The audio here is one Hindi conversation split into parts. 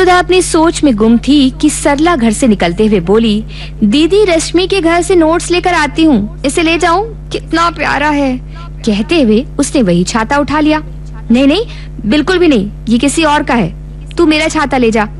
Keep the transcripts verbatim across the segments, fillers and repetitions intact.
सुधा अपनी सोच में गुम थी कि सरला घर से निकलते हुए बोली, दीदी रश्मि के घर से नोट्स लेकर आती हूँ, इसे ले जाऊँ, कितना प्यारा है। कहते हुए उसने वही छाता उठा लिया। नहीं नहीं, बिल्कुल भी नहीं, ये किसी और का है, तू मेरा छाता ले जा।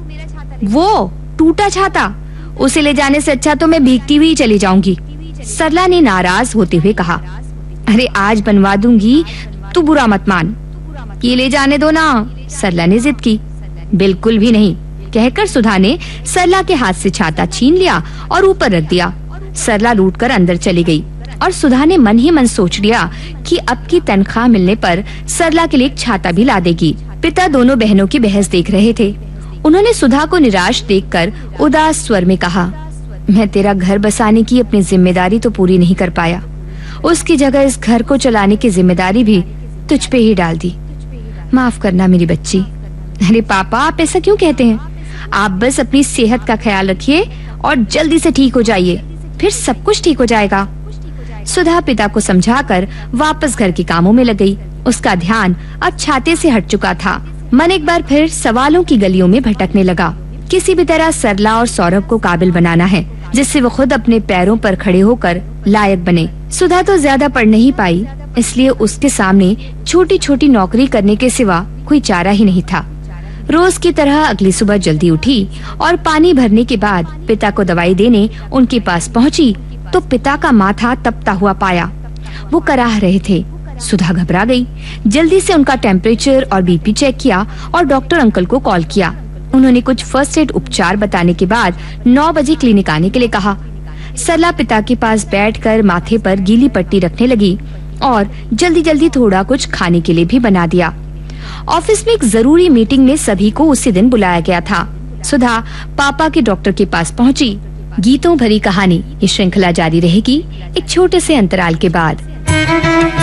वो टूटा छाता, उसे ले जाने से अच्छा तो मैं भीगती हुई चली जाऊंगी, सरला ने नाराज होते हुए कहा। अरे आज बनवा दूंगी, तू बुरा मत मान। ये ले जाने दो ना, सरला ने जिद की। बिल्कुल भी नहीं, कहकर सुधा ने सरला के हाथ से छाता छीन लिया और ऊपर रख दिया। सरला लूटकर अंदर चली गई और सुधा ने मन ही मन सोच लिया कि अब की तनख्वाह मिलने पर सरला के लिए एक छाता भी ला देगी। पिता दोनों बहनों की बहस देख रहे थे। उन्होंने सुधा को निराश देखकर उदास स्वर में कहा, मैं तेरा घर बसाने की अपनी जिम्मेदारी तो पूरी नहीं कर पाया, उसकी जगह इस घर को चलाने की जिम्मेदारी भी तुझ पे ही डाल दी। माफ करना मेरी बच्ची। अरे पापा, आप ऐसा क्यों कहते हैं? आप बस अपनी सेहत का ख्याल रखिए और जल्दी से ठीक हो जाइए, फिर सब कुछ ठीक हो जाएगा। सुधा पिता को समझाकर वापस घर के कामों में लग गई। उसका ध्यान अब छाते से हट चुका था। मन एक बार फिर सवालों की गलियों में भटकने लगा। किसी भी तरह सरला और सौरभ को काबिल बनाना है, जिससे वो खुद अपने पैरों पर खड़े होकर लायक बने। सुधा तो ज्यादा पढ़ नहीं पाई, इसलिए उसके सामने छोटी छोटी नौकरी करने के सिवा कोई चारा ही नहीं था। रोज की तरह अगली सुबह जल्दी उठी और पानी भरने के बाद पिता को दवाई देने उनके पास पहुंची तो पिता का माथा तपता हुआ पाया। वो कराह रहे थे। सुधा घबरा गई। जल्दी से उनका टेम्परेचर और बीपी चेक किया और डॉक्टर अंकल को कॉल किया। उन्होंने कुछ फर्स्ट एड उपचार बताने के बाद नौ बजे क्लिनिक आने के लिए कहा। सरला पिता के पास बैठकर माथे पर गीली पट्टी रखने लगी और जल्दी जल्दी थोड़ा कुछ खाने के लिए भी बना दिया। ऑफिस में एक जरूरी मीटिंग में सभी को उसी दिन बुलाया गया था। सुधा पापा के डॉक्टर के पास पहुंची। गीतों भरी कहानी ये श्रृंखला जारी रहेगी एक छोटे से अंतराल के बाद।